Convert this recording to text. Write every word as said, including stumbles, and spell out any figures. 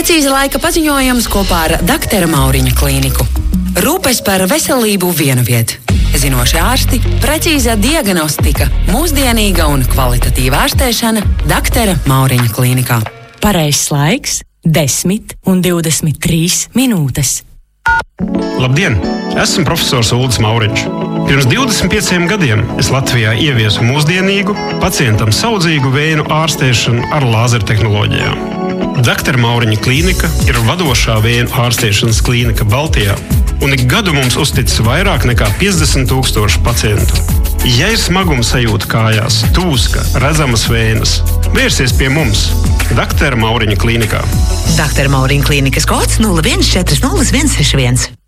Precīzi laika paziņojums kopā ar doktora Mauriņa klīniku. Rūpes par veselību vienu vietu. Zinoši ārsti, precīza diagnostika, mūsdienīga un kvalitatīva ārstēšana doktora Mauriņa klīnikā. Pareizs laiks – desmit un divdesmit trīs minūtes. Labdien! Esmu profesors Uldis Mauriņš. Pirms divdesmit pieciem gadiem es Latvijā ieviesu mūsdienīgu, pacientam saudzīgu vēju ārstēšanu ar lāzertehnoloģijām. doktora Mauriņa klīnika ir vadošā vēju ārstēšanas klīnika Baltijā, un ik gadu mums uztic vairāk nekā piecdesmit tūkstoši pacientu. Ja ir smaguma sajūta kājās, tūska, redzamas vējas, vērsies pie mums, doktora Mauriņa klīnikā. doktora Mauriņa klīnikas kods nulle viens četri nulle viens seši viens.